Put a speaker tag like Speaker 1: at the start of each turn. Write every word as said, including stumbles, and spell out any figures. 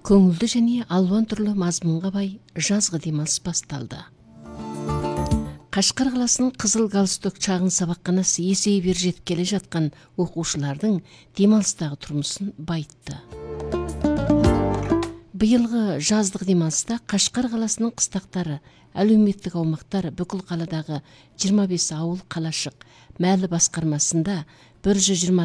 Speaker 1: Көңілді және алуан түрлі мазмұнға бай жазғы демалыс басталды. Қашқар қаласының Қызыл галстук шағын сабақханасы есейе бер жетіп келе жатқан оқушылардың демалыстағы тұрмысын байытты. Биылғы жаздық демалыста Қашқар қаласының қыстақтары, әлеуметтік аумақтары бүкіл қаладағы жиырма бес ауыл қалашық мәлі басқармасында бір жүз жиырма